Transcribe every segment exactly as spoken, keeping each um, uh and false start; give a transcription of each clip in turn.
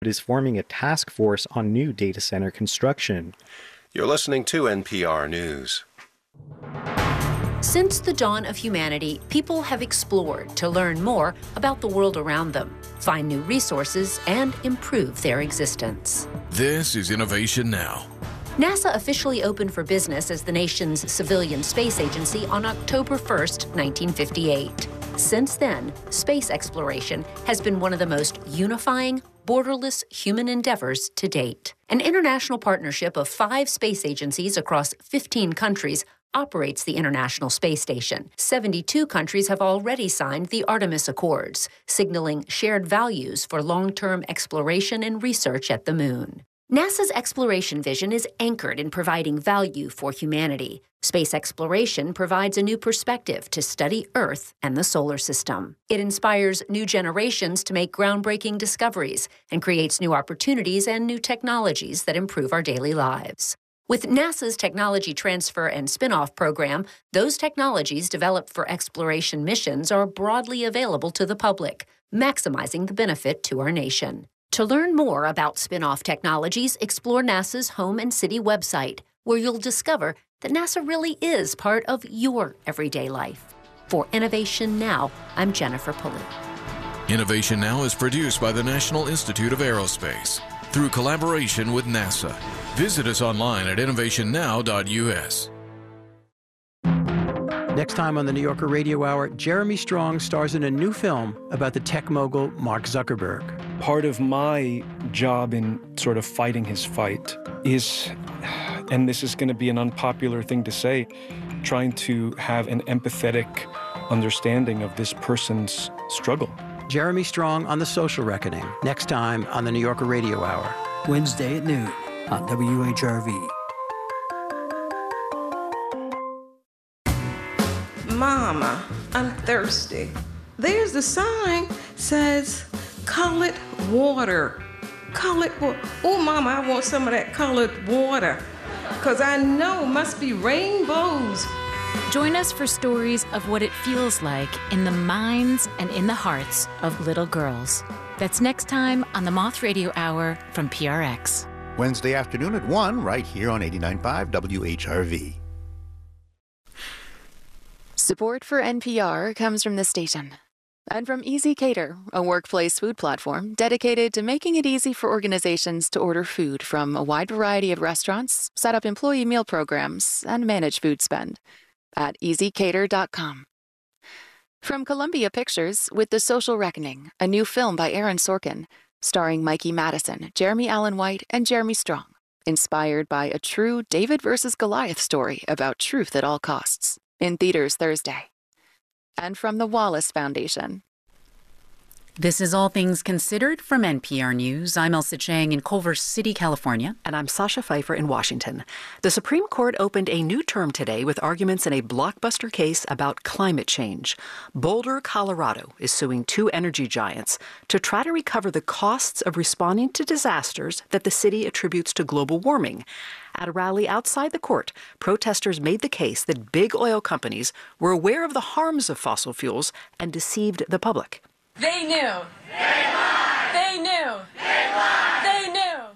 is forming a task force on new data center construction. You're listening to N P R News. Since the dawn of humanity, people have explored to learn more about the world around them, find new resources, and improve their existence. This is Innovation Now. NASA officially opened for business as the nation's civilian space agency on October first, nineteen fifty-eight. Since then, space exploration has been one of the most unifying, borderless human endeavors to date. An international partnership of five space agencies across fifteen countries operates the International Space Station. seventy-two countries have already signed the Artemis Accords, signaling shared values for long-term exploration and research at the moon. NASA's exploration vision is anchored in providing value for humanity. Space exploration provides a new perspective to study Earth and the solar system. It inspires new generations to make groundbreaking discoveries and creates new opportunities and new technologies that improve our daily lives. With NASA's Technology Transfer and Spinoff program, those technologies developed for exploration missions are broadly available to the public, maximizing the benefit to our nation. To learn more about spin-off technologies, explore NASA's home and city website, where you'll discover that NASA really is part of your everyday life. For Innovation Now, I'm Jennifer Pulley. Innovation Now is produced by the National Institute of Aerospace through collaboration with NASA. Visit us online at innovation now dot U S. Next time on the New Yorker Radio Hour, Jeremy Strong stars in a new film about the tech mogul Mark Zuckerberg. Part of my job in sort of fighting his fight is, and this is going to be an unpopular thing to say, trying to have an empathetic understanding of this person's struggle. Jeremy Strong on The Social Reckoning, next time on the New Yorker Radio Hour. Wednesday at noon on W H R V. Mama, I'm thirsty. There's the sign says colored water. Colored water. Oh, Mama, I want some of that colored water. Because I know it must be rainbows. Join us for stories of what it feels like in the minds and in the hearts of little girls. That's next time on the Moth Radio Hour from P R X. Wednesday afternoon at one, right here on eighty-nine point five W H R V. Support for N P R comes from this station and from Easy Cater, a workplace food platform dedicated to making it easy for organizations to order food from a wide variety of restaurants, set up employee meal programs, and manage food spend at easy cater dot com. From Columbia Pictures with The Social Reckoning, a new film by Aaron Sorkin, starring Mikey Madison, Jeremy Allen White, and Jeremy Strong, inspired by a true David versus Goliath story about truth at all costs. In theaters Thursday. And from the Wallace Foundation. This is All Things Considered from N P R News. I'm Elsa Chang in Culver City, California. And I'm Sasha Pfeiffer in Washington. The Supreme Court opened a new term today with arguments in a blockbuster case about climate change. Boulder, Colorado is suing two energy giants to try to recover the costs of responding to disasters that the city attributes to global warming. At a rally outside the court, protesters made the case that big oil companies were aware of the harms of fossil fuels and deceived the public. They knew. They lied. They knew. They lied. They knew.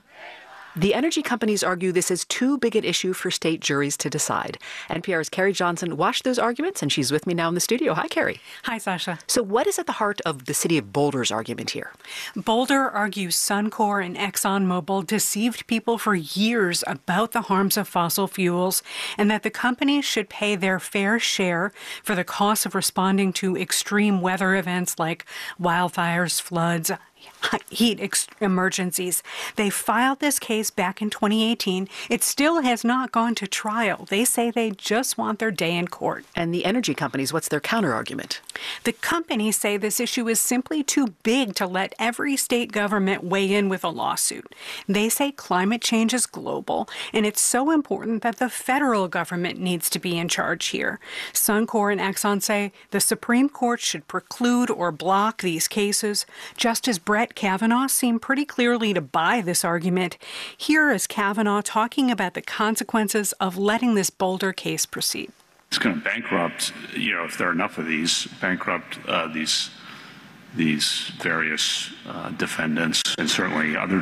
The energy companies argue this is too big an issue for state juries to decide. N P R's Carrie Johnson watched those arguments, and she's with me now in the studio. Hi, Carrie. Hi, Sasha. So what is at the heart of the city of Boulder's argument here? Boulder argues Suncor and ExxonMobil deceived people for years about the harms of fossil fuels and that the companies should pay their fair share for the cost of responding to extreme weather events like wildfires, floods, heat ex- emergencies. They filed this case back in twenty eighteen. It still has not gone to trial. They say they just want their day in court. And the energy companies, what's their counter-argument? The companies say this issue is simply too big to let every state government weigh in with a lawsuit. They say climate change is global, and it's so important that the federal government needs to be in charge here. Suncor and Exxon say the Supreme Court should preclude or block these cases. Justice Brett Kavanaugh seemed pretty clearly to buy this argument. Here is Kavanaugh talking about the consequences of letting this Boulder case proceed. It's going to bankrupt, you know, if there are enough of these, bankrupt uh, these these various uh, defendants and certainly other